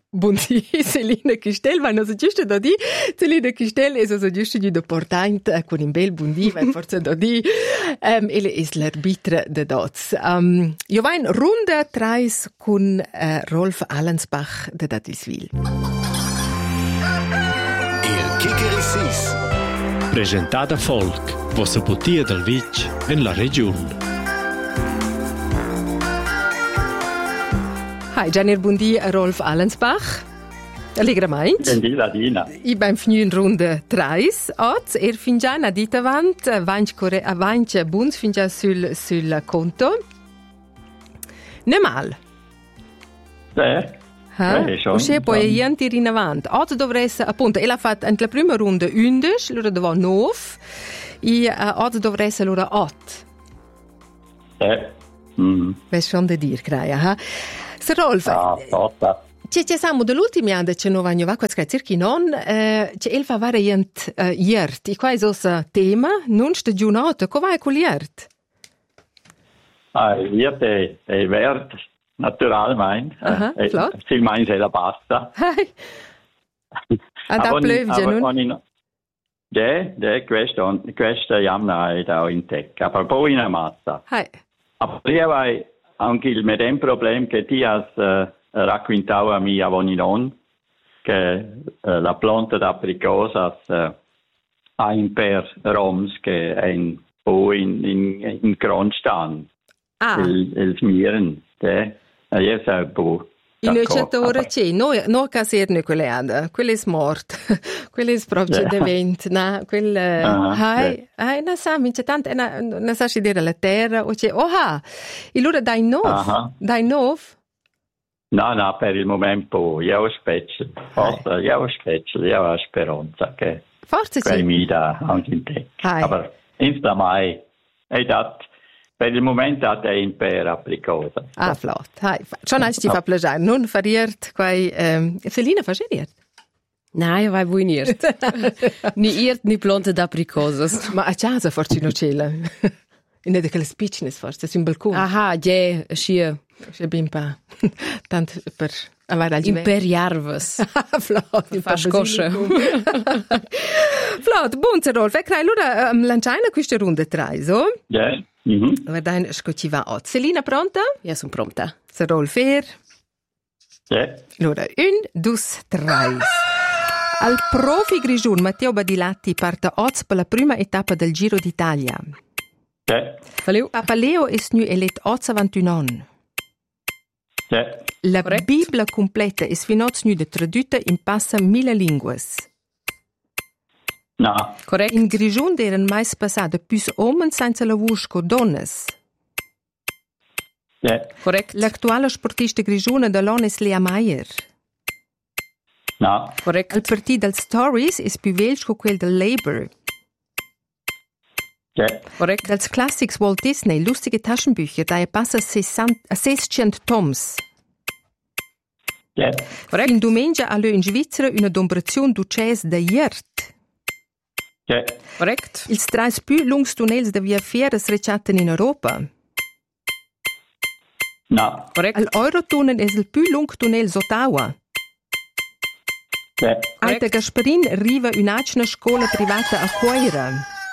buondì, Selina Chistel, vai non giusto da di. Selina Chistel è so giusto di portant con un bel buondì, vai forse da di. Ele è l'arbitra de dots. Io vai in ronda 3 con Rolf Allensbach de Dadiswil. Il Kickerisis. Presentata Folk, vostra potia del Vic in la regione. Hi, Janir Bundi, Rolf Allensbach. Allegrament. Buondì, Ladina. I ben finu in ronda 3. Oggi fin già una dita avanti buns fin già sul conto. Ne mal. O se poi ieri in avanti. Oggi dovreste appunto, e l'ha fatto nella prima ronda 11, allora doveva 9. E oggi dovreste allora 8. Beh, schon da dir, creia, Sir Rolf, ci siamo dall'ultimo anno che non vanno a circa non, c'è il fa variant iert. E qua è il tema, non sta giornata, come vai con l'iert? Iert è verde, naturalmente. Viel meins è la pasta. Da plövje non? Questa jamna è da in tec, aber poi in massa. Aber io hai anche il medesimo problema che ti hai raccontato a mia avoninon, che la pianta d'apricosa ha in per roms che è in Kronstein. Il smieren, io so un po'. In ora c'è, no caserne quelle hanno, quelle è morte, quelle è proprio d'evento, no? Quelle, non sa, c'è tante, non sa se dire la terra, o c'è, e allora dai nov? No, per il momento, io ho specie, forse, io ho speranza che forse c'è. Mi dà anche in te. Ma, insomma, è dato. Per il momento è in per apricosa. Flott. Schon als ti fa piacere. Non fariert quai... Selina, fa geriert? Nein, vai voi nicht. Ni iert, ni plante d'apricosas. Ma a casa forse non c'è la... In de quelle spiccines forse, su un balcone. Scia. C'è ben pa. Tanto per... Imperiarvas. Flott. Fa scosce. Flott, buon Rolf. Allora, lanciamo questa ronda 3, so? Ja. Vedem, ci va oggi. Selina, pronta? Io sono pronta. Se Rolf er? Ja. Allora, 1, 2, 3. Al profi Grigion Matteo Badilatti parte oggi per la prima tappa del Giro d'Italia. Ja. Papa Leo è nu elet oggi 21 anni. Ja. La Bibbia completa è fino nu de traduta in passa 1000 lingue. No. Correct. In Grigion erano mai passate più uomini senza lavoro che donne. Correct. L'attuale sportista grigione dell'anno è Lea Meyer. No. Correct. Il partito del Stories è più vecchio che quello del Labour. Correct. Dels Classics Walt Disney, lustige Taschenbücher, da passa 600 toms. Correct. In domenica ha in Svizzera una dombrazione ducese da iert. Correct. Ils 3 più lungs tunnels da via Fieres recciaten in Europa. No. Correct. L'Eurotunnel è il più lungo tunnel d'Ottawa. Aita Gasparin riva un'altra scuola privata a Coira.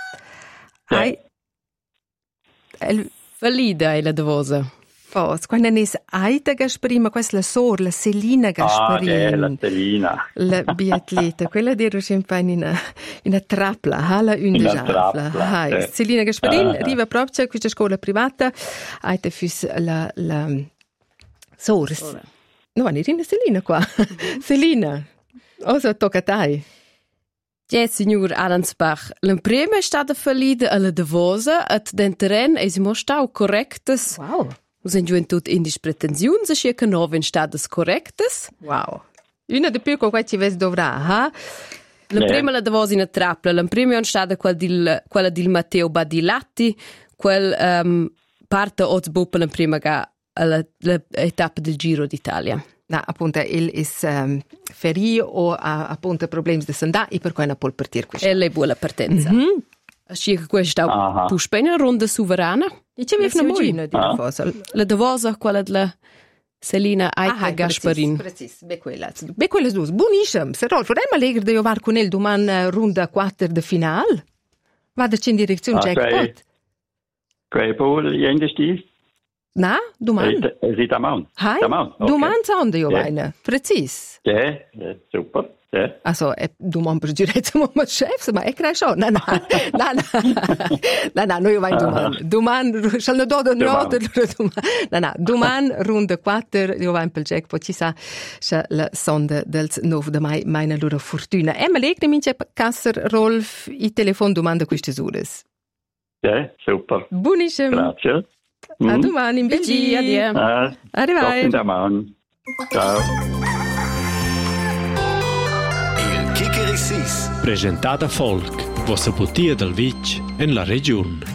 Valida è la dovosa. Quando è Aita Gasparin, ma questa è la sorella, la Selina Gasparin. La Selina. La biatleta, quella di sempre in una trappola, la una trappola. Selina Gasparin riva proprio a questa scuola privata. Aita fus la sorella. No, non è Selina qua. Selina, cosa tocca a te? Ja, signor Allensbach, l'imprima è stata fallita alla Davosa, et den terren è mostrau correctes. Wow. Usen gioventut indis pretensiuns, e che noven stadas correctes. Wow. Una di più con cui ci ves dovrà, L'imprima la Davosa in a trappola, l'imprima è stata quella del Matteo Badilatti, quel parte oggi per l'imprima all'etapa del Giro d'Italia. No, appunto, il è ferito o ha appunto problemi di sanità e per cui non può partire questo. E lei buona partenza. Así que questa puspena ronda sovrana. E c'è una moglie di cosa. La Davosa, quella della Selina Aika Gasparin. Precis, be quelle dus. Buonissimo. Se Rolf, vorremmo allegre di ovar con il domani runda 4 de final. Vada in direzione jackpot. Quei poi gli indestis? Na, domani. Sì, tamam. Hai? Domani sonde io vaina. Precis. Super. Also, domani per giurezza mo chef, ma è crescio. No, noi vain domani. Domani, shall no do domani. Domani runda 4, io vain pel jackpot, ci sa la sonda del 9 de mai, meine loro fortuna. Ma legre mince Kasser Rolf i telefon domanda queste ures. Super. Buonissimo. Grazie. A domani in Belgio. Addio. Arrivai. Ciao. Presentata Folk, wo se putia del Vitg in la regione.